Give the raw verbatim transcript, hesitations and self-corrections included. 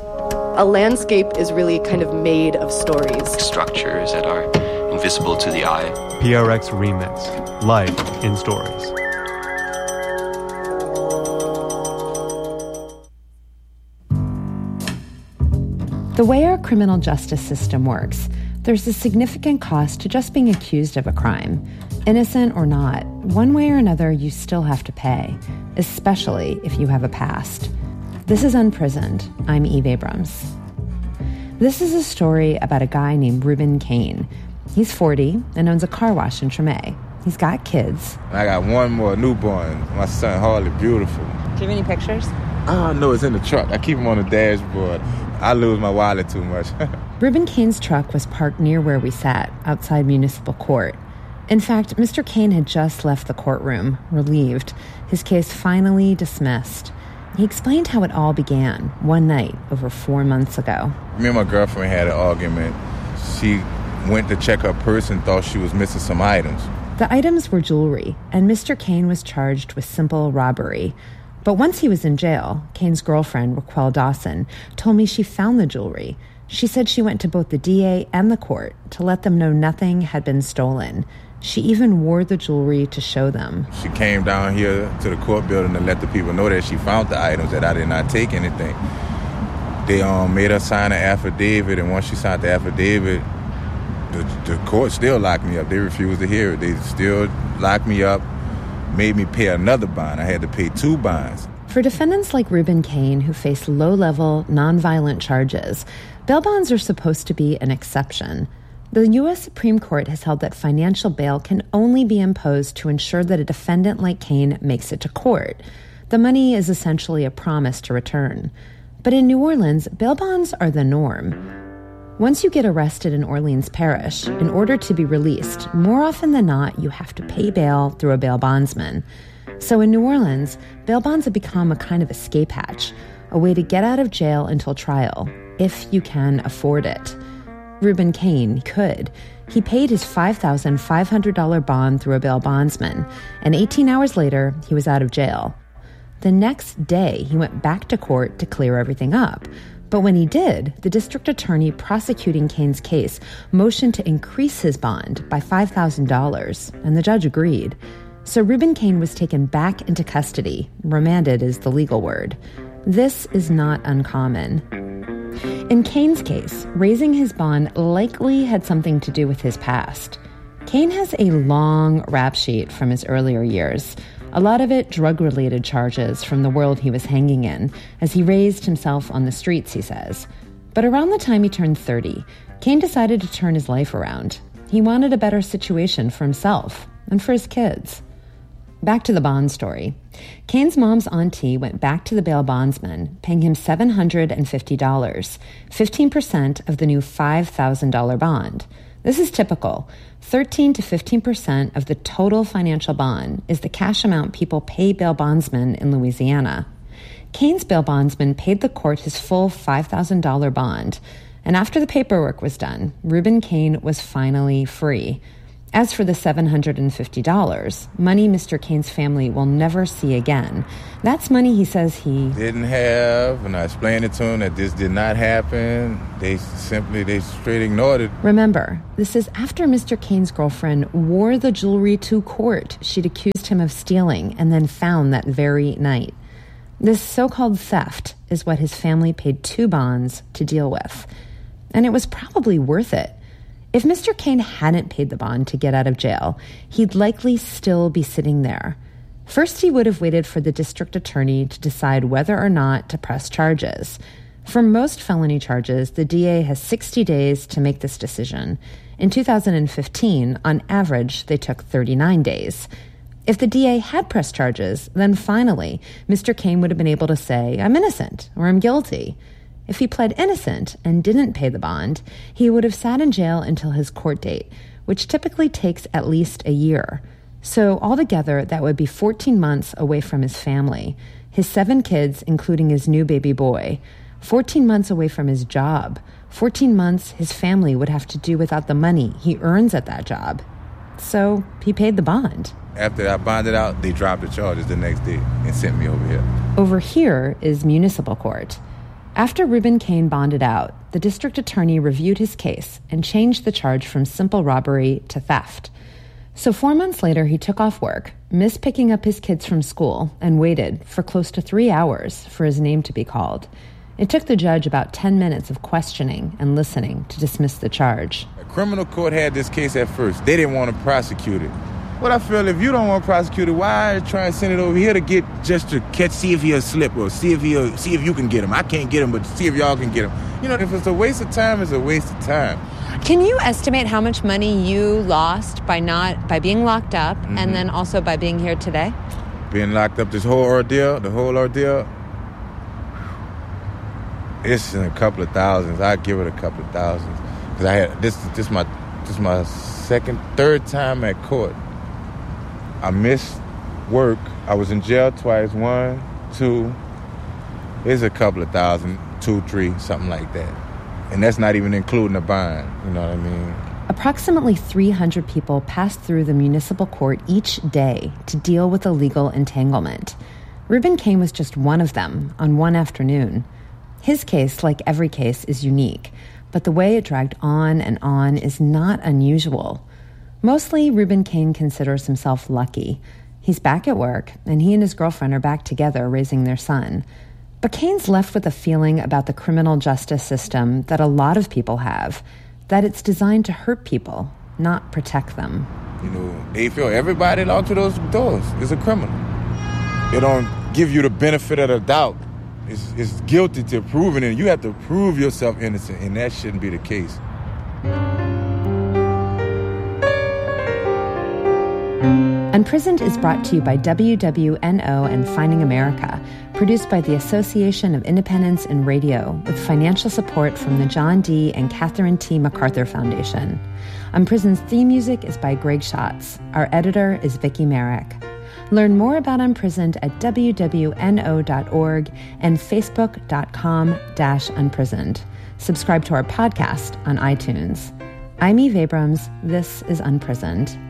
A landscape is really kind of made of stories. Structures that are invisible to the eye. P R X Remix, Life in Stories. The way our criminal justice system works, there's a significant cost to just being accused of a crime. Innocent or not, one way or another, you still have to pay, especially if you have a past. This is Unprisoned. I'm Eve Abrams. This is a story about a guy named Reuben Kane. He's forty and owns a car wash in Treme. He's got kids. I got one more newborn, my son Harley, beautiful. Do you have any pictures? Oh, no, it's in the truck. I keep him on the dashboard. I lose my wallet too much. Reuben Kane's truck was parked near where we sat, outside municipal court. In fact, Mister Kane had just left the courtroom, relieved, his case finally dismissed. He explained how it all began one night over four months ago. Me and my girlfriend had an argument. She went to check her purse and thought she was missing some items. The items were jewelry, and Mister Kane was charged with simple robbery. But once he was in jail, Kane's girlfriend, Raquel Dawson, told me she found the jewelry. She said she went to both the D A and the court to let them know nothing had been stolen. She even wore the jewelry to show them. She came down here to the court building to let the people know that she found the items, that I did not take anything. They um, made her sign an affidavit, and once she signed the affidavit, the, the court still locked me up. They refused to hear it. They still locked me up, made me pay another bond. I had to pay two bonds. For defendants like Reuben Kane, who face low-level, nonviolent charges, bail bonds are supposed to be an exception. The U S Supreme Court has held that financial bail can only be imposed to ensure that a defendant like Kane makes it to court. The money is essentially a promise to return. But in New Orleans, bail bonds are the norm. Once you get arrested in Orleans Parish, in order to be released, more often than not, you have to pay bail through a bail bondsman. So in New Orleans, bail bonds have become a kind of escape hatch, a way to get out of jail until trial, if you can afford it. Reuben Kane could. He paid his five thousand five hundred dollars bond through a bail bondsman, and eighteen hours later, he was out of jail. The next day, he went back to court to clear everything up. But when he did, the district attorney prosecuting Kane's case motioned to increase his bond by five thousand dollars, and the judge agreed. So Reuben Kane was taken back into custody. Remanded is the legal word. This is not uncommon. In Kane's case, raising his bond likely had something to do with his past. Kane has a long rap sheet from his earlier years, a lot of it drug-related charges from the world he was hanging in, as he raised himself on the streets, he says. But around the time he turned thirty, Kane decided to turn his life around. He wanted a better situation for himself and for his kids. Back to the bond story. Kane's mom's auntie went back to the bail bondsman, paying him seven hundred fifty dollars, fifteen percent of the new five thousand dollars bond. This is typical. thirteen to fifteen percent of the total financial bond is the cash amount people pay bail bondsmen in Louisiana. Kane's bail bondsman paid the court his full five thousand dollars bond, and after the paperwork was done, Reuben Kane was finally free. As for the seven hundred fifty dollars, money Mister Kane's family will never see again. That's money he says he didn't have, and I explained it to him that this did not happen. They simply, they straight ignored it. Remember, this is after Mister Kane's girlfriend wore the jewelry to court she'd accused him of stealing and then found that very night. This so-called theft is what his family paid two bonds to deal with. And it was probably worth it. If Mister Kane hadn't paid the bond to get out of jail, he'd likely still be sitting there. First, he would have waited for the district attorney to decide whether or not to press charges. For most felony charges, the D A has sixty days to make this decision. In two thousand fifteen, on average, they took thirty-nine days. If the D A had pressed charges, then finally, Mister Kane would have been able to say, "I'm innocent," or "I'm guilty." If he pled innocent and didn't pay the bond, he would have sat in jail until his court date, which typically takes at least a year. So altogether, that would be fourteen months away from his family, his seven kids, including his new baby boy, fourteen months away from his job, fourteen months his family would have to do without the money he earns at that job. So he paid the bond. After I bonded out, they dropped the charges the next day and sent me over here. Over here is municipal court. After Reuben Kane bonded out, the district attorney reviewed his case and changed the charge from simple robbery to theft. So four months later, he took off work, missed picking up his kids from school, and waited for close to three hours for his name to be called. It took the judge about ten minutes of questioning and listening to dismiss the charge. The criminal court had this case at first. They didn't want to prosecute it. But I feel if you don't want to prosecute it, why try and send it over here to get, just to catch, see if he'll slip or see if he'll, see if you can get him. I can't get him, but see if y'all can get him. You know, if it's a waste of time, it's a waste of time. Can you estimate how much money you lost by not by being locked up mm-hmm. and then also by being here today? Being locked up, this whole ordeal, the whole ordeal, it's in a couple of thousands. I'd give it a couple of thousands. Because I had, this, this my, this my second, third time at court. I missed work. I was in jail twice. One, two. It's a couple of thousand, two, three, something like that. And that's not even including the bond. You know what I mean? Approximately three hundred people pass through the municipal court each day to deal with a legal entanglement. Reuben Kane was just one of them on one afternoon. His case, like every case, is unique, but the way it dragged on and on is not unusual. Mostly, Reuben Kane considers himself lucky. He's back at work, and he and his girlfriend are back together raising their son. But Kane's left with a feeling about the criminal justice system that a lot of people have, that it's designed to hurt people, not protect them. You know, they feel everybody locked to those doors is a criminal. They don't give you the benefit of the doubt. It's, it's guilty to proving it. You have to prove yourself innocent, and that shouldn't be the case. Unprisoned is brought to you by W W N O and Finding America, produced by the Association of Independents in Radio, with financial support from the John D. and Catherine T. MacArthur Foundation. Unprisoned's theme music is by Greg Schatz. Our editor is Vicki Merrick. Learn more about Unprisoned at W W N O dot org and Facebook dot com slash unprisoned. Subscribe to our podcast on iTunes. I'm Eve Abrams. This is Unprisoned.